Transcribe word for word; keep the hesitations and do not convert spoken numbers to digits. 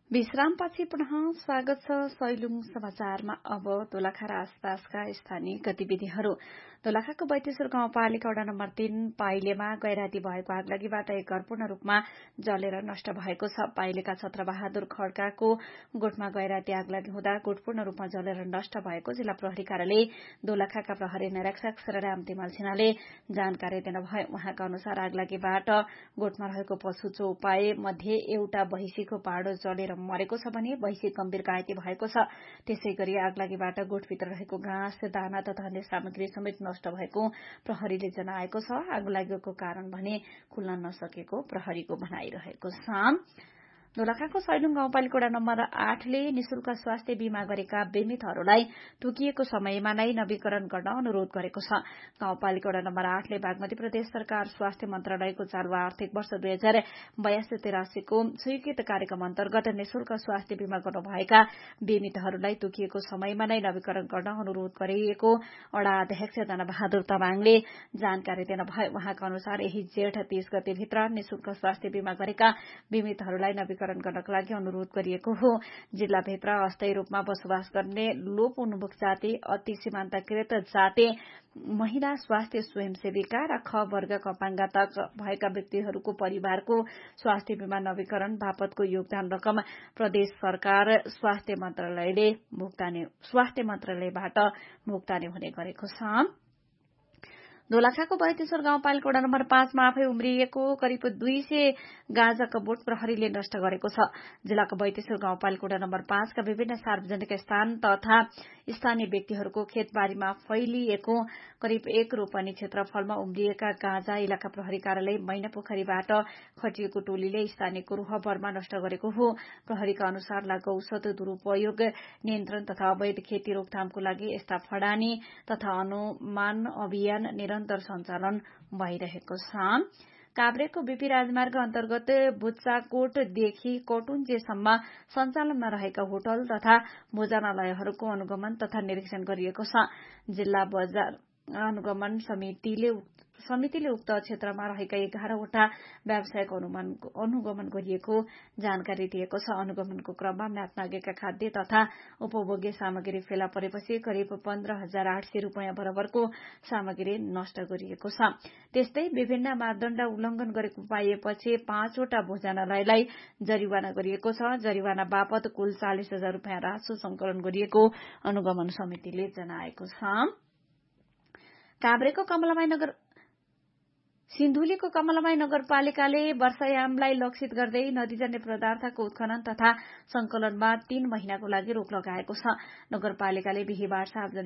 विश्रामपछि पुनः स्वागत छ सैलुङ समाचारमा। अब दोलखा र आसपासका स्थानीय गतिविधिहरू। दोलखाको बैतेश्वर गाउँपालिका वडा नम्बर तीन पाइलेमा गैराती भएको आगलागीबाट एक घर पूर्ण रूपमा जलेर नष्ट भएको छ। पाइलेका छत्रबहादुर खड्काको गोठमा गैराती आगलागी हुँदा गोठ पूर्ण रूपमा जलेर नष्ट भएको जिल्ला प्रहरी कार्यालय दोलखाका प्रहरी निरीक्षक श्रीराम तिमल सिन्हाले जानकारी दिनुभयो। उहाँका अनुसार आगलागीबाट गोठमा रहेको पशु चौपाए मध्ये एउटा भैँसीको पाडो जलेर मरेको छ भने भैँसी गम्भीर घाइते भएको छ। त्यसै गरी आगलागीबाट गोठभित्र रहेको घाँस दाना तथा अन्य सामग्री समेत नष्ट भएको प्रहरीले जनाएको छ। आगलागीको कारण भने खुल्न नसकेको प्रहरीको भनाइरहेको छ। दोलखाको सैलुङ गाउँपालिका वडा नम्बर आठले निशुल्क स्वास्थ्य बीमा गरेका बीमितहरूलाई तोकिएको समयमा नै नवीकरण गर्न अनुरोध गरेको छ। गाउँपालिका वडा नम्बर आठले बागमती प्रदेश सरकार स्वास्थ्य मन्त्रालयको चालू आर्थिक वर्ष दुई हजार बयासी तिरासीको स्वीकृत कार्यक्रम अन्तर्गत निशुल्क स्वास्थ्य बीमा गर्नुभएका बीमितहरूलाई तोकिएको समयमा नै नवीकरण गर्न अनुरोध गरिएको वडा अध्यक्ष धनबहादुर तामाङले जानकारी दिनुभयो। उहाँका अनुसार यही जेठ तीस गतेभित्र निशुल्क स्वास्थ्य बीमा गरेका बीमितहरूलाई नवीकरण गर्नका लागि अनुरोध गरिएको हो। जिल्लाभित्र अस्थायी रूपमा बसोबास गर्ने लोप उन्मुख जाति, अति सीमान्तकृत जाति, महिला स्वास्थ्य स्वयंसेविका र ख वर्गका अपाङ्गता भएका व्यक्तिहरूको परिवारको स्वास्थ्य बीमा नवीकरण बापतको योगदान रकम प्रदेश सरकार स्वास्थ्य मन्त्रालयले भुक्तानी स्वास्थ्य मन्त्रालयबाट भुक्तानी हुने गरेको छ। दोलखाको बैतेश्वर गाउँपालिका वडा नम्बर पाँचमा आफै उम्रिएको करिब दुई सय गाँजाको बोट प्रहरीले नष्ट गरेको छ। जिल्लाको बैतेश्वर गाउँपालिका वडा नम्बर पाँचका विभिन्न सार्वजनिक स्थान तथा स्थानीय व्यक्तिहरूको खेतबारीमा फैलिएको करिब एक रोपनी क्षेत्रफलमा उम्रिएका गाँजा इलाका प्रहरी कार्यालय मैना पोखरीबाट खटिएको टोलीले स्थानीयको रोहबरमा नष्ट गरेको हो। प्रहरीका अनुसार लागु औषध दुरूपयोग नियन्त्रण तथा अवैध खेती रोकथामको लागि यस्ता फडानी तथा अनुमान अभियान निरन्तर सञ्चालन भइरहेको छ। काभ्रेको बीपी राजमार्ग अन्तर्गत बुच्चाकोटदेखि कटुन्जेसम्म सञ्चालनमा रहेका होटल तथा भोजनालयहरूको अनुगमन तथा निरीक्षण गरिएको छ। जिल्ला बजार अनुगमन समितिले समितिले उक्त क्षेत्रमा रहेका एघारवटा व्यावसायिक अनुगमन गरिएको जानकारी दिएको छ। अनुगमनको क्रममा म्याद नागेका खाद्य तथा उपभोग्य सामग्री फेला परेपछि करिब पन्ध्र हजार आठ सय रूपियाँ बराबरको सामग्री नष्ट गरिएको छ। त्यस्तै विभिन्न मापदण्ड उल्लंघन गरेको पाइएपछि पाँचवटा भोजनालयलाई जरिवाना गरिएको छ। जरिवाना बापत कुल चालिस हजार रूपियाँ राजस्व संकलन गरिएको अनुगमन समितिले जनाएको छ। काभ्रेको कमलामाई नगर सिन्धुलीको कमलामाई नगरपालिकाले वर्षायामलाई लक्षित गर्दै नदीजन्य पदार्थको उत्खनन तथा संकलनमा तीन महिनाको लागि रोक लगाएको छ। नगरपालिकाले बिहीबार सार्वजनिक